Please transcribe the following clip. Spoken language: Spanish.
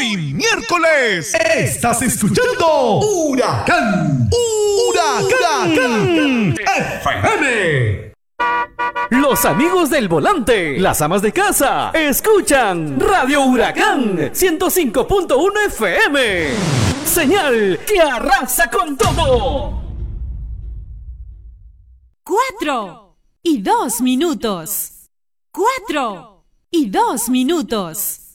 hoy miércoles estás escuchando Huracán FM. Los amigos del volante, las amas de casa, escuchan Radio Huracán 105.1 FM. Señal que arrasa con todo. 4:02. 4:02.